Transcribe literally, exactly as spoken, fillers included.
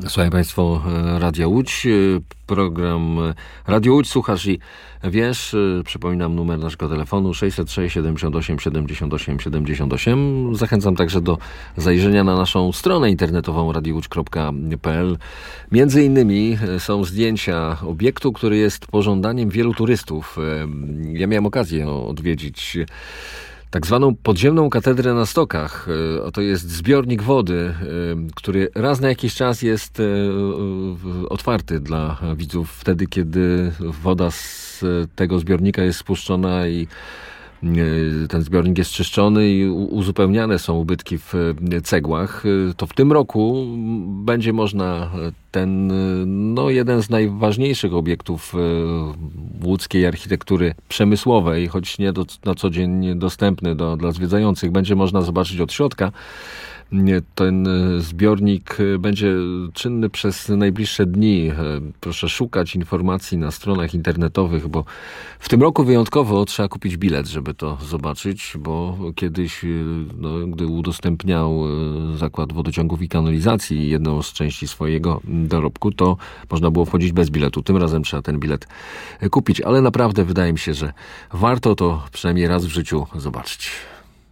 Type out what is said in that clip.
Słuchaj Państwo, Radio Łódź, program Radio Łódź, słuchasz i wiesz. Przypominam numer naszego telefonu sześćset sześć siedemdziesiąt osiem siedemdziesiąt osiem siedemdziesiąt osiem. Zachęcam także do zajrzenia na naszą stronę internetową radio łódź kropka p l. Między innymi są zdjęcia obiektu, który jest pożądaniem wielu turystów. Ja miałem okazję odwiedzić tak zwaną podziemną katedrę na Stokach. To jest zbiornik wody, który raz na jakiś czas jest otwarty dla widzów wtedy, kiedy woda z tego zbiornika jest spuszczona i ten zbiornik jest czyszczony i uzupełniane są ubytki w cegłach. To w tym roku będzie można ten, no, jeden z najważniejszych obiektów łódzkiej architektury przemysłowej, choć nie do, na co dzień dostępny do, dla zwiedzających, będzie można zobaczyć od środka. Ten zbiornik będzie czynny przez najbliższe dni. Proszę szukać informacji na stronach internetowych, bo w tym roku wyjątkowo trzeba kupić bilet, żeby to zobaczyć, bo kiedyś, no, gdy udostępniał Zakład Wodociągów i Kanalizacji jedną z części swojego dorobku, to można było wchodzić bez biletu. Tym razem trzeba ten bilet kupić, ale naprawdę wydaje mi się, że warto to przynajmniej raz w życiu zobaczyć.